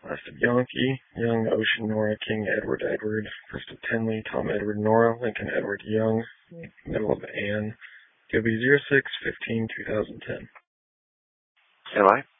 last of Yankee, Young, Ocean, Nora, King, Edward, Edward, first of Tenley, Tom, Edward, Nora, Lincoln, Edward, Young, middle of Anne, DOB 06-15-2010. Stand by.